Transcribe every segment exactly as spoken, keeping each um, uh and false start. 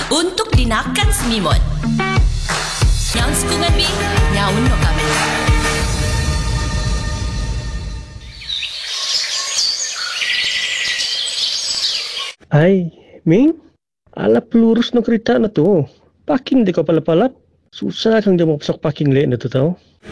untuk dinakan semimut. Yang sukungan B, nyaun no kami. Ay, Ming, ala pelurus no kereta na to. Parking di ko palap-palap. Susah kang dia mau pasok parking le na to tau.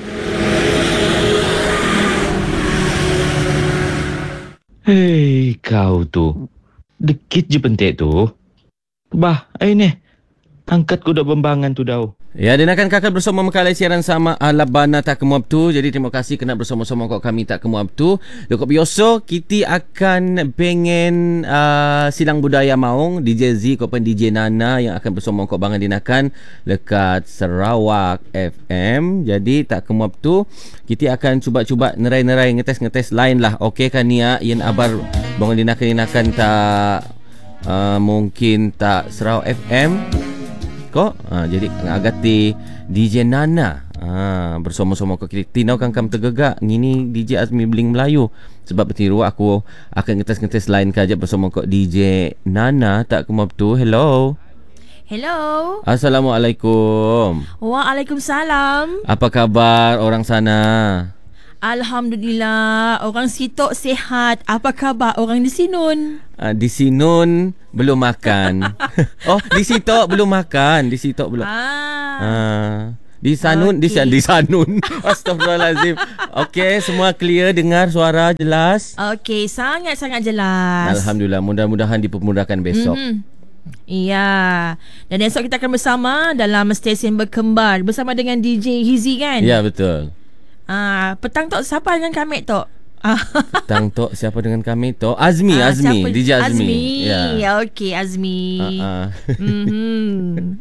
Hei, kau tu. Dekit je pentek tu. Bah, ay ni. Angkat kuda bembangan tu dah. Ya, dinakan kakak bersama Makalai siaran sama Alabana tak kemuap tu. Jadi terima kasih kena bersama-sama kau kami tak kemuap tu. Lekop biasa kita akan pengen uh, silang budaya maung D J Z kau pen D J Nana yang akan bersama kau bangan dinakan dekat Sarawak F M. Jadi tak kemuap tu kita akan cuba-cuba nerai-nerai ngetes-ngetes lain lah. Okey kan Nia? Yang abar bangan dinakan-dinakan tak uh, mungkin tak Sarawak F M. Kok ha, jadi agati D J Nana ha, bersama-sama kau kita tinau kan kam tergegak ngini D J Azmi Bling Melayu sebab bertiru aku akan ngetes-ngetes lain kaja bersama kau D J Nana tak kemap tu. Hello. Hello. Assalamualaikum. Waalaikumsalam. Apa kabar orang sana? Alhamdulillah, orang sitok sihat. Apa khabar orang di Sinun? Uh, di Sinun belum makan. Oh, di Sitok belum makan. Di Sitok belum. Ah. Uh, di Sanun, okay. di, di Sanun. Astagfirullahalazim. Okey, semua clear, dengar suara jelas. Okey, sangat-sangat jelas. Alhamdulillah, mudah-mudahan dipermudahkan besok. Mm-hmm. Iya. Dan esok kita akan bersama dalam stesen berkembar bersama dengan D J Hizi kan? Ya, betul. Ah, petang tok siapa dengan kami tok? Petang tok siapa dengan kami tok? Azmi, ah, Azmi, siapa? D J Azmi. Azmi. Ya, ya okey Azmi. Uh-uh. Mhm.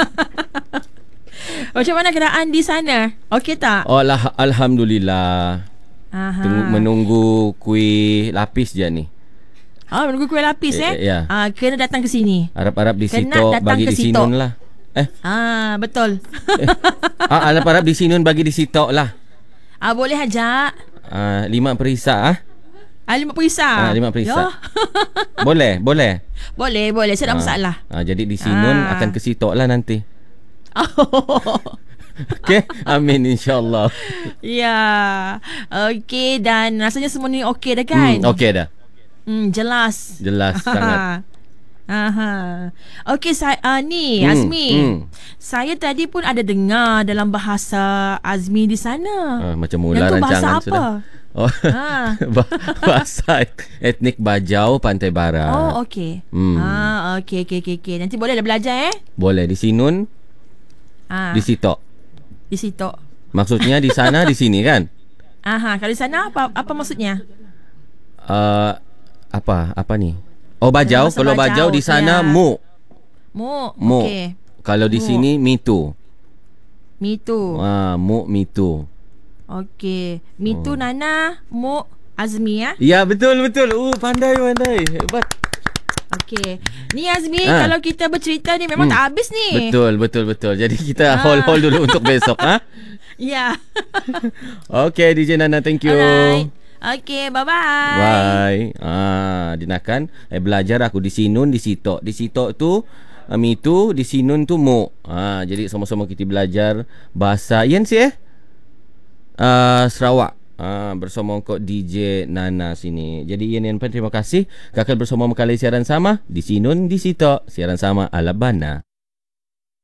Macam mana keadaan di sana? Okey tak? Oh, lah, alhamdulillah. Aha. Tunggu, menunggu kuih lapis je ni. Ah, menunggu kuih lapis eh? eh ya. Ah, kena datang ke sini. Harap-harap di Kena Sitok bagi di Sinun lah. Eh. Ah, betul. eh. Ah, harap-harap di Sinun bagi di Sitok lah. Ah, boleh ajak. Ah, lima perisa ah. Ah, lima perisa. Ah, lima perisa. boleh, boleh. Boleh, boleh. Saya tak ah. masalah. Ah, jadi di Sinun ah. akan ke Sitok lah nanti. Okey, amin insya-Allah. Ya. Okey, dan rasanya semua ni okey dah kan? Hmm, okey dah. Hmm, jelas. Jelas sangat. Aha. Okey, saya uh, ni hmm, Azmi. Hmm. Saya tadi pun ada dengar dalam bahasa Azmi di sana. Ah, macam mula rancangan bahasa apa? sudah. Oh. Ha. Bahasa etnik Bajau Pantai Barat. Oh, okey. Hmm. Ah, okey okey okey okey. Nanti boleh dah belajar eh? Boleh di Sinun. Ah. Di Sitok. Di Sitok. Maksudnya di sana di sini kan? Aha, kalau di sana apa apa maksudnya? Uh, apa apa ni? Oh, Bajau. Kalau Bajau, Bajau di sana ya. Mu. Mu. Mu. Okey. Kalau di mu. Sini Mitu. Mitu. Ah, Mu Mitu. Okey. Mitu oh. Nana, Mu Azmi ya? Ya, betul betul. Oh, pandai pandai. Hebat. Okey. Ni Azmi, ha. kalau kita bercerita ni memang hmm. tak habis ni. Betul betul betul. Jadi kita ha. hold hold dulu untuk besok ha. Ya. Okey, D J Nana, thank you. Alright. Okey, bye-bye. Bye. Ah, dinakan eh belajar aku di Sinun di Sitok. Di Sitok tu um, itu di Sinun tu Mu. Ah, jadi sama-sama kita belajar bahasa Yen sih eh. Uh, Sarawak. Ah, bersama kau D J Nana sini. Jadi Yen Yen terima kasih. Kakak bersama Makalai siaran sama di Sinun di Sitok. Siaran sama Alabana.